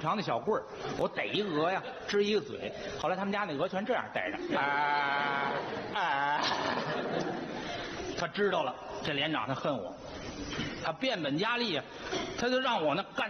长的小棍儿，我逮一鹅呀，支一个嘴。后来他们家那鹅全这样逮着，他知道了，这连长他恨我，他变本加厉啊，他就让我呢干